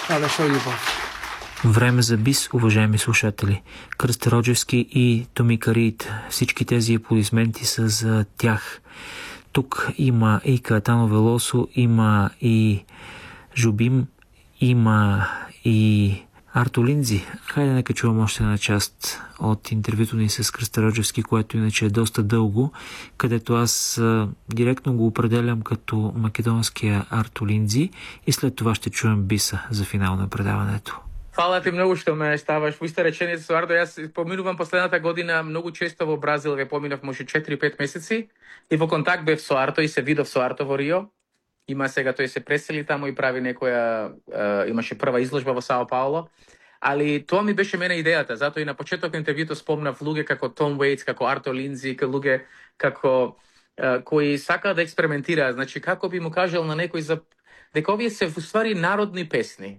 Това беше любов. Време за бис, уважаеми слушатели. Кръстароджевски и Томикарит. Всички тези аплодисменти са за тях. Тук има и Каетано Велосо, има и Жубим, има и Арто Линдзи. Хайде нека чувам още една част от интервюто ни с Кръстароджевски, което иначе е доста дълго, където аз директно го определям като македонския Арто Линдзи и след това ще чуем биса за финал на предаването. Hvala ti mnogo što me stavaš u iste rečenice, stvarno. Ja pominuvam poslednjata godina mnogo često v Brazil, ga pominav možda 4-5 meseci i vo kontakt bev so Arto i se vidov so Arto vo Rio. Ima сега той се пресели тамо и прави некоја, имаше прва изложба во Сао Пауло. Ali тоа ми беше мене идејата, затоа и на почеток интервјуто спомнав луѓе како Том Уейтс, како Арто Линдзи, луѓе како кои сакаат да експериментираат. Значи како би му кажал на некој за дека овие се уствари народни песни.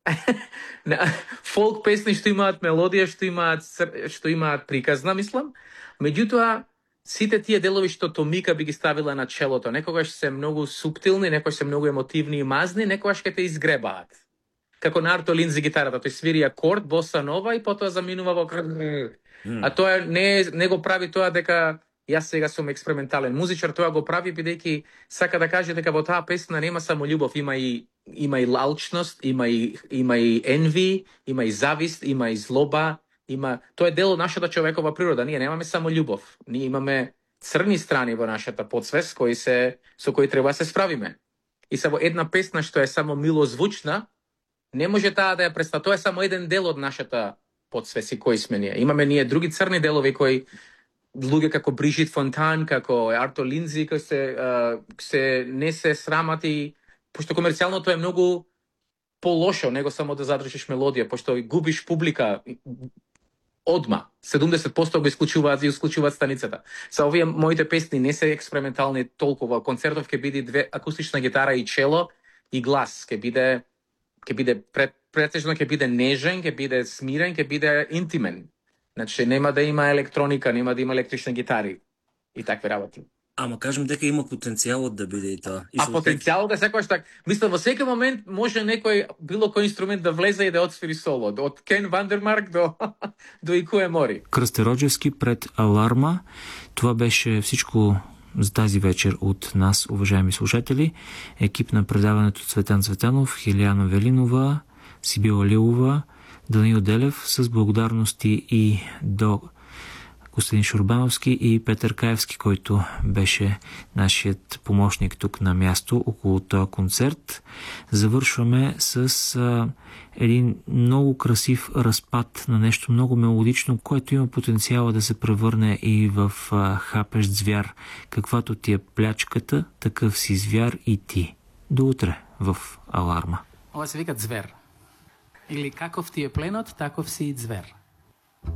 Фолк песни што имаат мелодија, што имаат приказна, мислам. Меѓутоа сите тие делови што Томика би ги ставила на челото, некогаш се многу суптилни, некогаш се многу емотивни и мазни, некогаш ќе те изгребаат. Како на Арто Линдзи гитарата, тој свири акорд, боса нова и потоа заминува во А тоа не го прави тоа дека јас сега сум експериментален музичар, тоа го прави бидејќи сака да каже дека во таа песна нема само љубов, има и алчност, има и енви, има и завист, има и злоба, тоа е дел од нашата човекова природа. Ние немаме само љубов. Ние имаме црни страни во нашата подсвест со кои треба да се справиме. И само една песна што е само милозвучна, не може таа да ја представи. Тоа е само еден дел од нашата подсвест и кои сме ние. Имаме ние други црни делови кои луѓе како Брижит Фонтан, како Арто Линдзи, кои не се срамати, пошто комерцијалното е многу полошо, него само да задржиш мелодија, пошто губиш публика одма. 70% го исклучуваат станицата. Са овие моите песни не се експериментални толку. Во концертов ќе биде две акустична гитара и чело и глас. Ќе биде претежно, ќе биде нежен, ќе биде смирен, ќе биде интимен. Значи нема да има електроника, нема да има електрични гитари и такви работи. Ама кажем дека има потенцијалот да биде и тоа. Потенцијалот е секогаш така. Мислам, во секој момент може некој, било кој инструмент да влезе и да отсвири соло. Од Кен Вандермарк до Икуе Мори. Кръстароджевски пред Аларма. Това беше всичко за тази вечер от нас, уважаеми слушатели. Екип на предаването Цветан Цветанов, Хилияна Велинова, Сибила Лилова, Даниил Делев, с благодарности и до Костадин Шурбановски и Петър Каевски, който беше нашият помощник тук на място около този концерт. Завършваме с един много красив разпад на нещо много мелодично, което има потенциала да се превърне и в хапещ звяр. Каквато ти е плячката, такъв си звяр и ти. До утре в Аларма. Ова се вика звер. Или каков ти е пленот, таков си и звер.